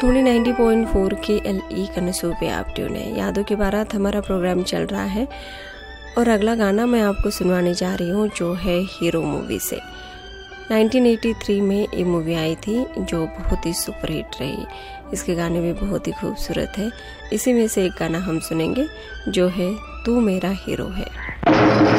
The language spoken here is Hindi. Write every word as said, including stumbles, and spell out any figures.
टोनी नाइंटी पॉइंट फोर के एल ई कनसू पे आप ट्यून है। यादों की बारात हमारा प्रोग्राम चल रहा है और अगला गाना मैं आपको सुनवाने जा रही हूँ जो है हीरो मूवी से। नाइंटीन एटी थ्री में ये मूवी आई थी जो बहुत ही सुपरहिट रही। इसके गाने भी बहुत ही खूबसूरत है। इसी में से एक गाना हम सुनेंगे जो है तू मेरा हीरो है।